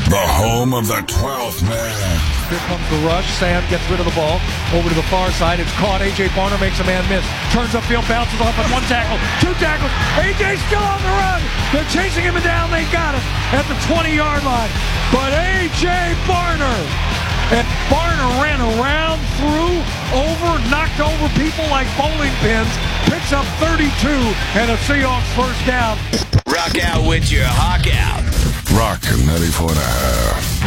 The home of the 12th man. Here comes the rush. Sam gets rid of the ball. Over to the far side. It's caught. A.J. Barner makes a man miss. Turns upfield, bounces off on one tackle. Two tackles. A.J. still on the run. They're chasing him down. They got him at the 20-yard line. But A.J. Barner. And Barner ran around, through, over, knocked over people like bowling pins. Picks up 32 and a Seahawks first down. Rock out with your hawk out. Rock 94.5.